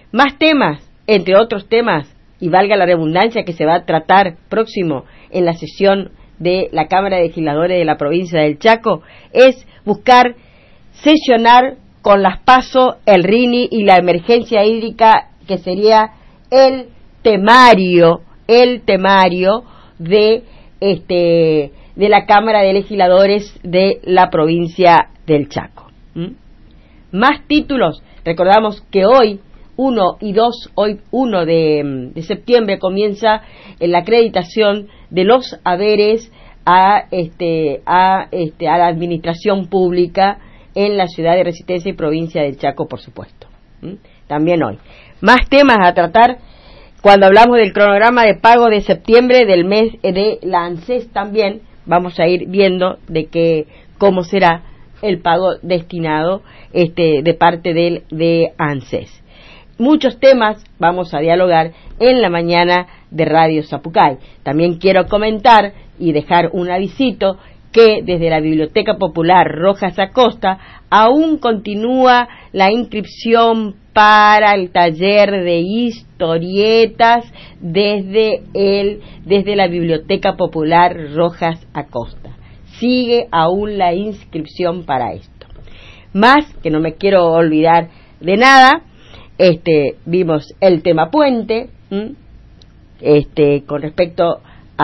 Más temas, entre otros temas, y valga la redundancia, que se va a tratar próximo en la sesión de la Cámara de Legisladores de la provincia del Chaco, es buscar sesionar con las PASO, el RINI y la emergencia hídrica, que sería el temario de la Cámara de Legisladores de la provincia del Chaco. Más títulos. Recordamos que hoy 1 de septiembre comienza la acreditación de los haberes a la administración pública en la ciudad de Resistencia y provincia del Chaco, por supuesto. También hoy. Más temas a tratar cuando hablamos del cronograma de pago de septiembre del mes de la ANSES. También vamos a ir viendo de cómo será el pago destinado de parte de ANSES. Muchos temas vamos a dialogar en la mañana de Radio Zapucay. También quiero comentar y dejar un avisito que desde la Biblioteca Popular Rojas Acosta aún continúa la inscripción para el taller de historietas desde la Biblioteca Popular Rojas Acosta. Sigue aún la inscripción para esto. Más, que no me quiero olvidar de nada, vimos el tema puente, con respecto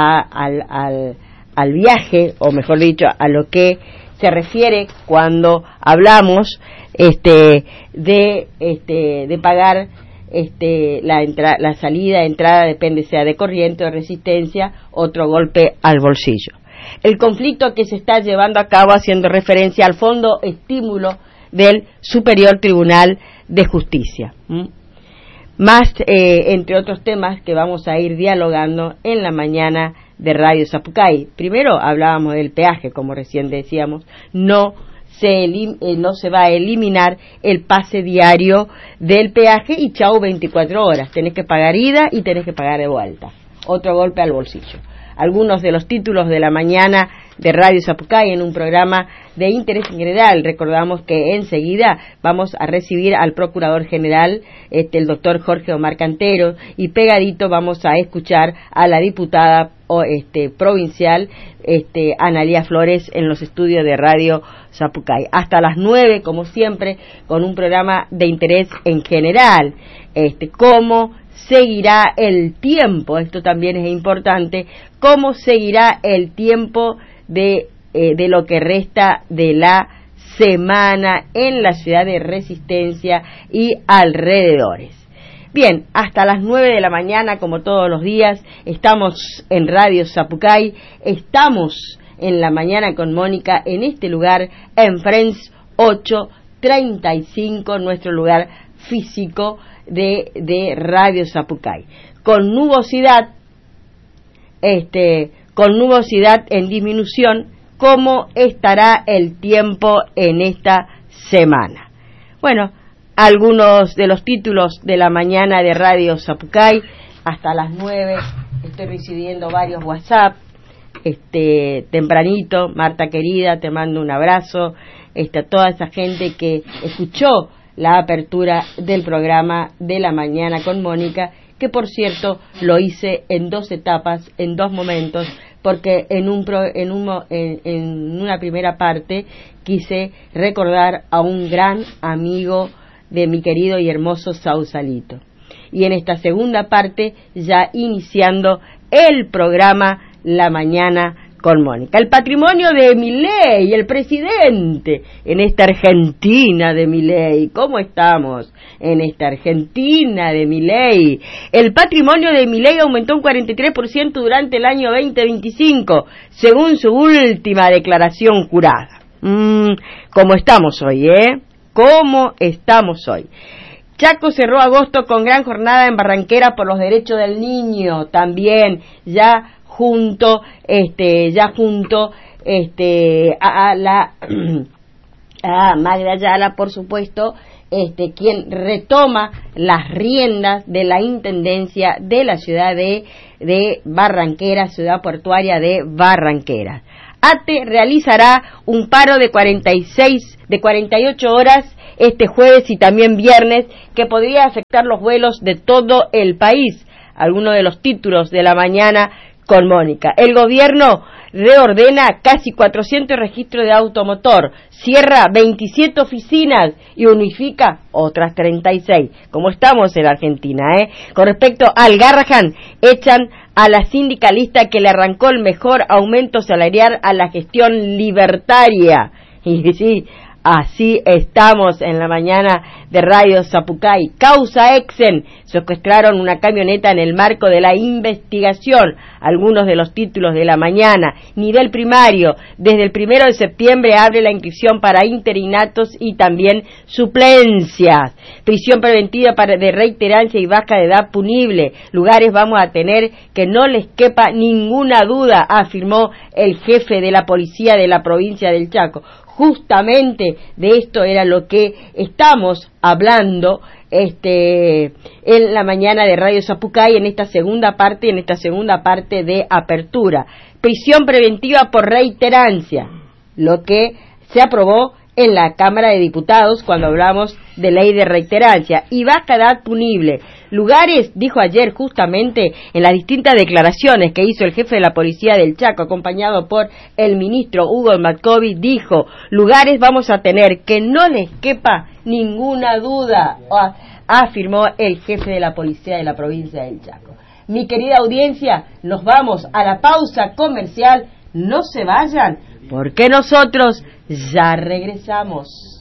al viaje, o mejor dicho, a lo que se refiere cuando hablamos de pagar la salida, entrada, depende sea de corriente o resistencia, otro golpe al bolsillo. El conflicto que se está llevando a cabo haciendo referencia al fondo estímulo del Superior Tribunal de Justicia. Más, entre otros temas que vamos a ir dialogando en la mañana de Radio Zapucay. Primero hablábamos del peaje, como recién decíamos, no se va a eliminar el pase diario del peaje y chau 24 horas. Tenés que pagar ida y tenés que pagar de vuelta. Otro golpe al bolsillo. Algunos de los títulos de la mañana de Radio Zapucay en un programa de interés general. Recordamos que enseguida vamos a recibir al Procurador General, el doctor Jorge Omar Cantero, y pegadito vamos a escuchar a la diputada provincial Analía Flores en los estudios de Radio Zapucay. Hasta las 9, como siempre, con un programa de interés en general. Cómo seguirá el tiempo, esto también es importante, cómo seguirá el tiempo de lo que resta de la semana en la ciudad de Resistencia y alrededores. Bien, hasta las 9 de la mañana, como todos los días, estamos en Radio Zapucay, estamos en la mañana con Mónica en este lugar, en Friends 835, nuestro lugar físico de Radio Zapucay, con nubosidad en disminución. ¿Cómo estará el tiempo en esta semana? Bueno, algunos de los títulos de la mañana de Radio Zapucay. Hasta las 9 estoy recibiendo varios WhatsApp, tempranito. Marta querida, te mando un abrazo, a toda esa gente que escuchó la apertura del programa de la mañana con Mónica, que por cierto lo hice en 2 etapas, en 2 momentos, porque en una primera parte quise recordar a un gran amigo de mi querido y hermoso Sausalito, y en esta segunda parte ya iniciando el programa La Mañana con Mónica. El patrimonio de Milei, el presidente, en esta Argentina de Milei. ¿Cómo estamos en esta Argentina de Milei? El patrimonio de Milei aumentó un 43% durante el año 2025, según su última declaración jurada. ¿Cómo estamos hoy, ¿Cómo estamos hoy? Chaco cerró agosto con gran jornada en Barranquera por los derechos del niño, también ya junto a Magda Ayala, por supuesto, quien retoma las riendas de la intendencia de la ciudad de Barranquera, ciudad portuaria de Barranquera. ATE realizará un paro de 48 horas este jueves y también viernes, que podría afectar los vuelos de todo el país. Algunos de los títulos de la mañana con Mónica. El gobierno reordena casi 400 registros de automotor, cierra 27 oficinas y unifica otras 36, como estamos en Argentina, Con respecto al Garrahan, echan a la sindicalista que le arrancó el mejor aumento salarial a la gestión libertaria. Y sí, así estamos en la mañana de Radio Zapucay. Causa Exen, secuestraron una camioneta en el marco de la investigación. Algunos de los títulos de la mañana. Nivel primario, desde el 1 de septiembre abre la inscripción para interinatos y también suplencias. Prisión preventiva de reiterancia y baja de edad punible. Lugares vamos a tener que no les quepa ninguna duda, afirmó el jefe de la policía de la provincia del Chaco. Justamente de esto era lo que estamos hablando en la mañana de Radio Zapucay en esta segunda parte de apertura. Prisión preventiva por reiterancia, lo que se aprobó en la Cámara de Diputados cuando hablamos de ley de reiterancia, y baja edad punible. Lugares, dijo ayer justamente en las distintas declaraciones que hizo el jefe de la policía del Chaco, acompañado por el ministro Hugo Matkovic, dijo: lugares vamos a tener que no les quepa ninguna duda, afirmó el jefe de la policía de la provincia del Chaco. Mi querida audiencia, nos vamos a la pausa comercial, no se vayan, porque nosotros ya regresamos.